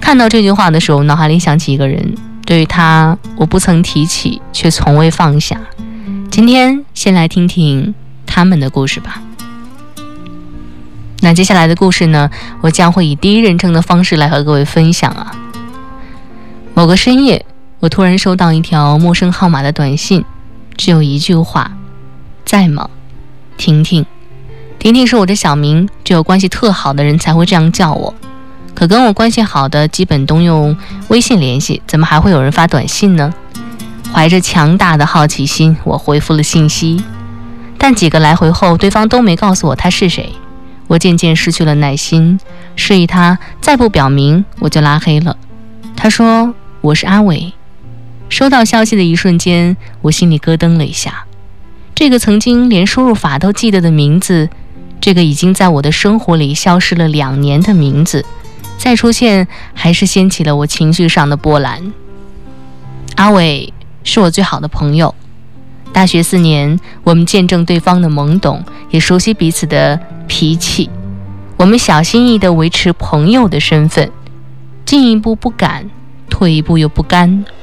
看到这句话的时候，脑海里想起一个人，对于他我不曾提起，却从未放下。今天先来听听他们的故事吧。那接下来的故事呢，我将会以第一人称的方式来和各位分享啊。某个深夜，我突然收到一条陌生号码的短信，只有一句话：在吗？婷婷。婷婷是我的小名，只有关系特好的人才会这样叫我。可跟我关系好的基本都用微信联系，怎么还会有人发短信呢？怀着强大的好奇心，我回复了信息，但几个来回后，对方都没告诉我他是谁。我渐渐失去了耐心，示意他再不表明，我就拉黑了。他说我是阿伟。收到消息的一瞬间，我心里咯噔了一下。这个曾经连输入法都记得的名字，这个已经在我的生活里消失了2年的名字，再出现还是掀起了我情绪上的波澜。阿伟是我最好的朋友，大学4年，我们见证对方的懵懂，也熟悉彼此的脾气。我们小心翼翼地维持朋友的身份，进一步不敢，退一步又不甘。